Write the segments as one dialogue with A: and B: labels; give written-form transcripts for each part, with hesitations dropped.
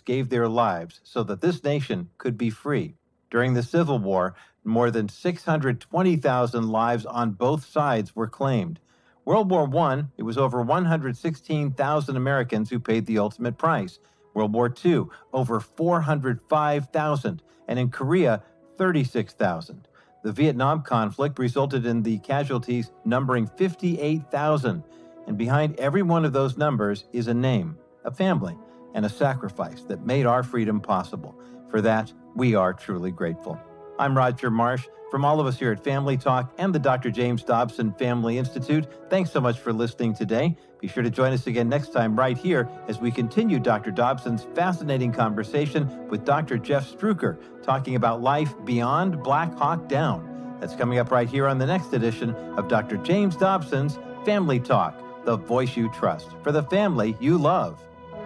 A: gave their lives so that this nation could be free. During the Civil War, more than 620,000 lives on both sides were claimed. World War I, it was over 116,000 Americans who paid the ultimate price. World War II, over 405,000. And in Korea, 36,000. The Vietnam conflict resulted in the casualties numbering 58,000. And behind every one of those numbers is a name, a family, and a sacrifice that made our freedom possible. For that, we are truly grateful. I'm Roger Marsh. From all of us here at Family Talk and the Dr. James Dobson Family Institute, thanks so much for listening today. Be sure to join us again next time right here as we continue Dr. Dobson's fascinating conversation with Dr. Jeff Struecker, talking about life beyond Black Hawk Down. That's coming up right here on the next edition of Dr. James Dobson's Family Talk, the voice you trust for the family you love.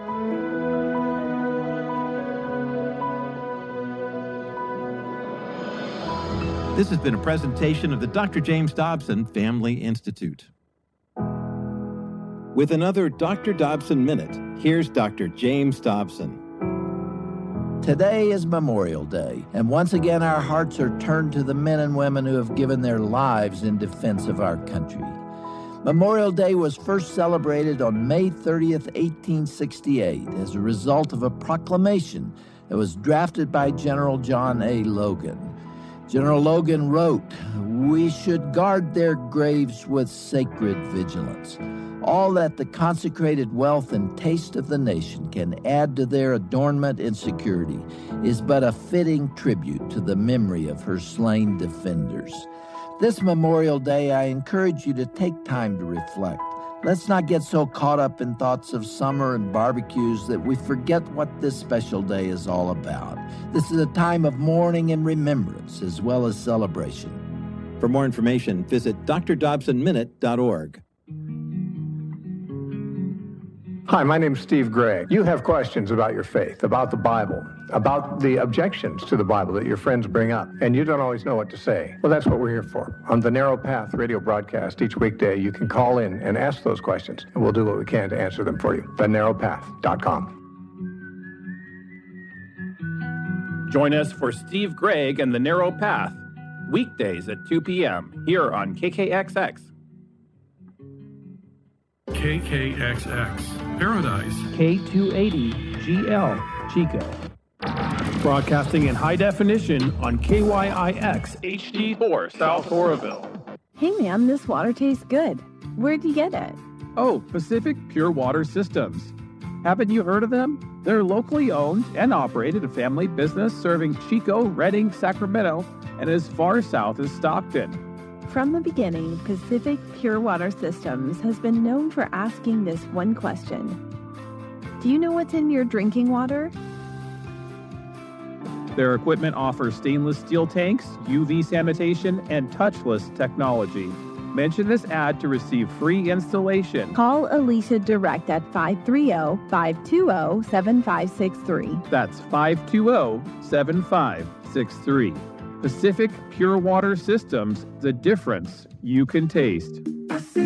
A: This has been a presentation of the Dr. James Dobson Family Institute. With another Dr. Dobson Minute, here's Dr. James Dobson.
B: Today is Memorial Day, and once again our hearts are turned to the men and women who have given their lives in defense of our country. Memorial Day was first celebrated on May 30th, 1868, as a result of a proclamation that was drafted by General John A. Logan. General Logan wrote, "We should guard their graves with sacred vigilance. All that the consecrated wealth and taste of the nation can add to their adornment and security is but a fitting tribute to the memory of her slain defenders." This Memorial Day, I encourage you to take time to reflect. Let's not get so caught up in thoughts of summer and barbecues that we forget what this special day is all about. This is a time of mourning and remembrance as well as celebration.
A: For more information, visit drdobsonminute.org.
C: Hi, my name's Steve Gregg. You have questions about your faith, about the Bible, about the objections to the Bible that your friends bring up, and you don't always know what to say. Well, that's what we're here for. On the Narrow Path radio broadcast each weekday, you can call in and ask those questions, and we'll do what we can to answer them for you. thenarrowpath.com.
D: Join us for Steve Gregg and the Narrow Path, weekdays at 2 p.m. here on KKXX.
E: KKXX, Paradise.
F: K280GL, Chico.
D: Broadcasting in high definition on KYIX HD4 South Oroville.
G: Hey man, this water tastes good. Where'd you get it?
F: Oh, Pacific Pure Water Systems. Haven't you heard of them? They're locally owned and operated a family business serving Chico, Redding, Sacramento, and as far south as Stockton.
G: From the beginning, Pacific Pure Water Systems has been known for asking this one question. Do you know what's in your drinking water?
F: Their equipment offers stainless steel tanks, UV sanitation, and touchless technology. Mention this ad to receive free installation.
G: Call Alicia direct at 530-520-7563.
F: That's 520-7563. Pacific Pure Water Systems, the difference you can taste.